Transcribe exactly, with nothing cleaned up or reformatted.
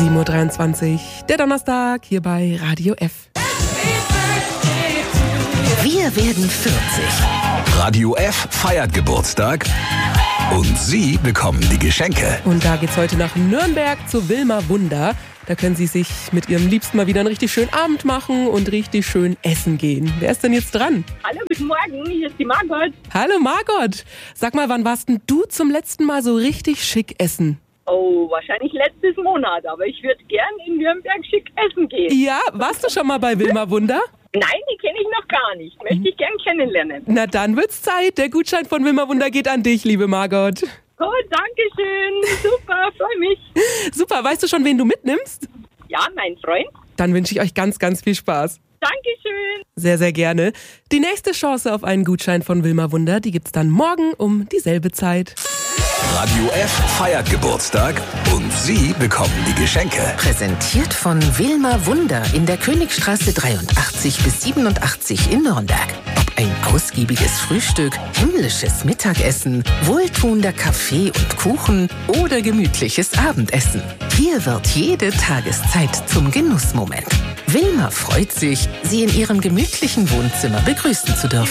sieben Uhr dreiundzwanzig, der Donnerstag hier bei Radio F. Wir werden vierzig. Radio F feiert Geburtstag und Sie bekommen die Geschenke. Und da geht's heute nach Nürnberg zu Wilma Wunder. Da können Sie sich mit Ihrem Liebsten mal wieder einen richtig schönen Abend machen und richtig schön essen gehen. Wer ist denn jetzt dran? Hallo, guten Morgen, hier ist die Margot. Hallo Margot. Sag mal, wann warst denn du zum letzten Mal so richtig schick essen? Oh, wahrscheinlich letztes Monat, aber ich würde gern in Nürnberg schick essen gehen. Ja, warst du schon mal bei Wilma Wunder? Nein, die kenne ich noch gar nicht. Möchte ich gern kennenlernen. Na dann wird's Zeit. Der Gutschein von Wilma Wunder geht an dich, liebe Margot. Gut, danke schön. Super, freue mich. Super, weißt du schon, wen du mitnimmst? Ja, mein Freund. Dann wünsche ich euch ganz, ganz viel Spaß. Dankeschön. Sehr, sehr gerne. Die nächste Chance auf einen Gutschein von Wilma Wunder, die gibt's dann morgen um dieselbe Zeit. Radio F feiert Geburtstag und Sie bekommen die Geschenke. Präsentiert von Wilma Wunder in der Königstraße dreiundachtzig bis siebenundachtzig in Nürnberg. Ob ein ausgiebiges Frühstück, himmlisches Mittagessen, wohltuender Kaffee und Kuchen oder gemütliches Abendessen. Hier wird jede Tageszeit zum Genussmoment. Wilma freut sich, Sie in ihrem gemütlichen Wohnzimmer begrüßen zu dürfen.